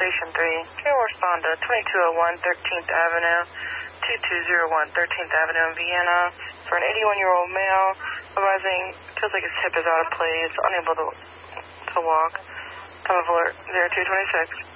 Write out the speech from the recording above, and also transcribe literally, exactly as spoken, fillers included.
Station three. Okay, we'll respond to twenty-two oh one thirteenth Avenue, two two zero one thirteenth Avenue in Vienna for an eighty-one-year-old male advising feels like his hip is out of place, unable to, to walk. Time of alert zero two twenty-six.